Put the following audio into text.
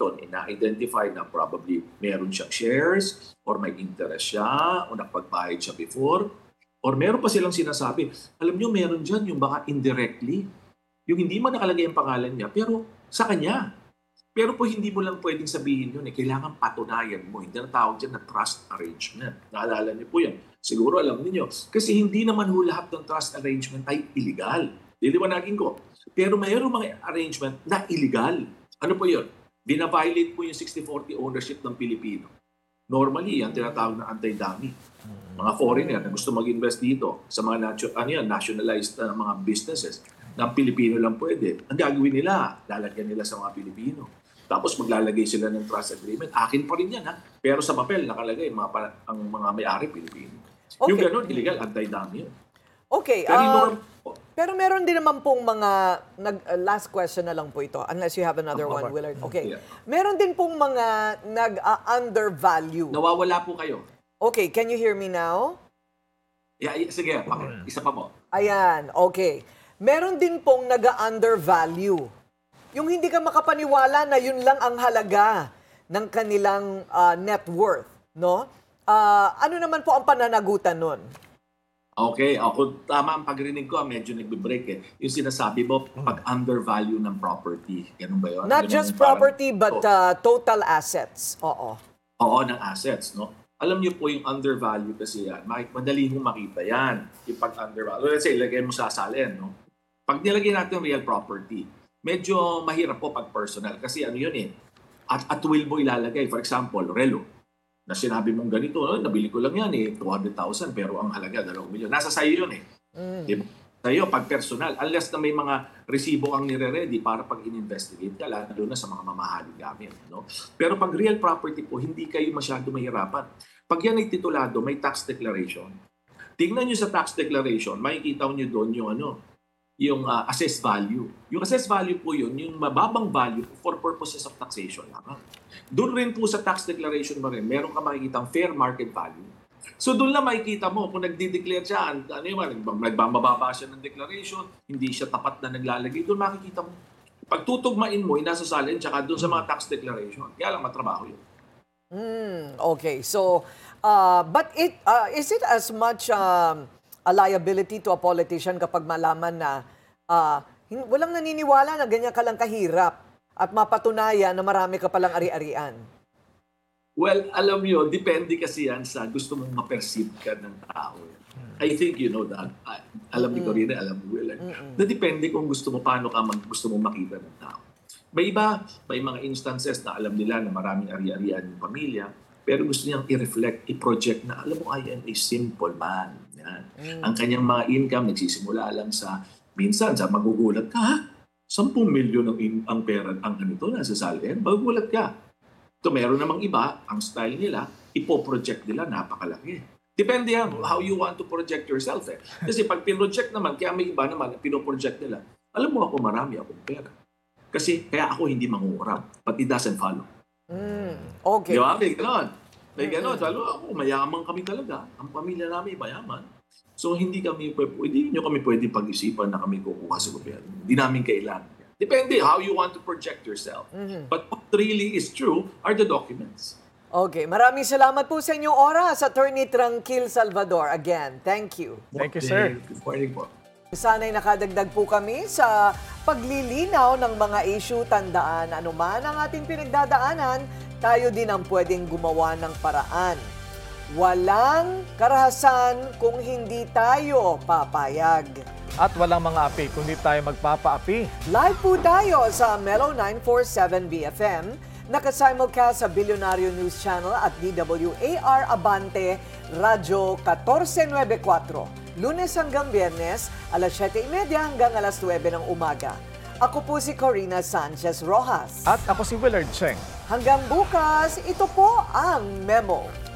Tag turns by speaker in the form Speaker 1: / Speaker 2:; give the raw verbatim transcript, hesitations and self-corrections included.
Speaker 1: dito, ina-identify na probably meron siyang shares or may interest siya o nakapagbayad siya before. Or meron pa silang sinasabi, alam nyo, meron dyan yung baka indirectly, yung hindi man nakalagay ang pangalan niya, pero sa kanya. Pero po hindi mo lang pwedeng sabihin yun, eh, kailangan patunayan mo. Hindi na tawag dyan na trust arrangement. Naalala niyo po yan. Siguro alam niyo kasi hindi naman ho lahat ng trust arrangement ay illegal. Diliwanagin ko. Pero mayroong mga arrangement na illegal. Ano po yun? Bina-violate po yung sixty forty ownership ng Pilipino. Normally, yan tinatawag na anti-dummy. Mga foreigner na gusto mag-invest dito sa mga natu- ano yan, nationalized na mga businesses na Pilipino lang pwede. Ang gagawin nila, lalagyan nila sa mga Pilipino. Tapos maglalagay sila ng trust agreement. Akin pa rin yan, ha? Pero sa papel, nakalagay mga, ang mga may-ari Pilipino.
Speaker 2: Okay.
Speaker 1: Yung gano'n, illegal, anti-dummy yun.
Speaker 2: Okay.
Speaker 1: Pero,
Speaker 2: Uh,
Speaker 1: norm,
Speaker 2: pero meron din naman pong mga, nag, uh, last question na lang po ito, unless you have another
Speaker 1: Oh,
Speaker 2: one,
Speaker 1: okay.
Speaker 2: Willard. Okay.
Speaker 1: Yeah.
Speaker 2: Meron din pong mga nag-undervalue.
Speaker 1: nawawala po kayo.
Speaker 2: Okay, can you hear me now?
Speaker 1: Yeah, yeah, sige, pakit. Isa pa po.
Speaker 2: Ayan, okay. Meron din pong nag-undervalue. Yung hindi ka makapaniwala na yun lang ang halaga ng kanilang uh, net worth, no? Uh, ano naman po ang pananagutan nun?
Speaker 1: Okay, ako tama ang pagrinig ko, medyo nagbe-break eh. Yung sinasabi mo, pag-undervalue ng property. Ganun ba yun?
Speaker 2: Not
Speaker 1: Ganun
Speaker 2: just
Speaker 1: yung parang-
Speaker 2: property, but
Speaker 1: Oh,
Speaker 2: uh, total assets. Oo.
Speaker 1: Oo, ng assets, no? Alam niyo po yung undervalue kasi yan, madali mong makita yan. Yung pag-undervalue. Let's say, ilagay mo sa salin, no? Pag nilagay natin real property, medyo mahirap po pag personal. Kasi ano yun eh, at, at will mo ilalagay. For example, relo. Na sinabi mong ganito, no? Nabili ko lang yan eh, two hundred thousand, pero ang halaga, dalawang milyon. Nasa sayo yun eh.
Speaker 2: Mm.
Speaker 1: Diba? Sa'yo, pag personal, unless na may mga resibo kang nire-ready para pag in-investigate ka, lalo na sa mga mamahaling gamit. No? Pero pag real property po, hindi kayo masyado mahirapan. Pag yan ay titulado, may tax declaration. Tingnan nyo sa tax declaration, makikita nyo doon yung ano, yung uh, assessed value. Yung assessed value po yun, yung mababang value for purposes of taxation lamang. Doon rin po sa tax declaration mo rin, meron ka makikita fair market value. So doon lang makikita mo kung nagdi-declare siya, ano yun, nagbababa siya ng declaration, hindi siya tapat na naglalagay, doon makikita mo. Pag tutugmain mo, inasasalin, tsaka doon sa mga tax declaration. Kaya lang matrabaho yun.
Speaker 2: Mm, okay. So, uh, but it uh, is it as much um, a liability to a politician kapag malaman na uh, hin- walang naniniwala na ganyan ka lang kahirap at mapatunayan na marami ka palang ari-arian?
Speaker 1: Well, alam mo, depende kasi yan sa gusto mong ma-perceive ka ng tao. I think you know that. I, alam ni Corina, alam mo, Will. Na depende kung gusto mo, paano ka mag, gusto mong makita ng tao. May iba, may mga instances na alam nila na maraming ari-arian yung pamilya, pero gusto niyang i-reflect, i-project na, alam mo, I am a simple man. Yan. Mm. Ang kanyang mga income nagsisimula lang sa, minsan, sa magugulat ka, ha? sampung milyon ang, in, ang pera, ang ganito, nasa salin, magugulat ka. So, meron namang iba, ang style nila, ipoproject nila, napakalaki. Depende yan, how you want to project yourself. Eh. Kasi pag pinroject naman, kaya may iba naman, pinoproject nila, alam mo ako, marami akong pera. Kasi kaya ako hindi mangungurap. But it doesn't follow.
Speaker 2: Mm, okay.
Speaker 1: Di ba? May ganon. May ganon. Lalo ako, mayaman kami talaga. Ang pamilya namin mayaman. So, hindi kami, hindi nyo kami pwede pag-isipan na kami kukuha sa gobyerno. Hindi namin kailangan. Depende how you want to project yourself. Mm-hmm. But what really is true are the documents.
Speaker 2: Okay. Maraming salamat po sa inyong oras, Attorney Tranquil Salvador. Again, thank you.
Speaker 3: Thank you, sir.
Speaker 1: Good morning po.
Speaker 2: Sana'y nakadagdag po kami sa paglilinaw ng mga issue. Tandaan, anuman ang ating pinagdadaanan, tayo din ang pwedeng gumawa ng paraan. Walang karahasan kung hindi tayo papayag.
Speaker 3: At walang mga api kung di tayo magpapaapi.
Speaker 2: Live po tayo sa Mellow nine forty-seven B F M, nakasimulcast sa Billionario News Channel at D W A R Abante, Radyo fourteen ninety-four. Lunes hanggang Biyernes, alas siyete thirty hanggang alas nuwebe ng umaga. Ako po si Corina Sanchez Rojas.
Speaker 3: At ako si Willard Cheng.
Speaker 2: Hanggang bukas, ito po ang Memo.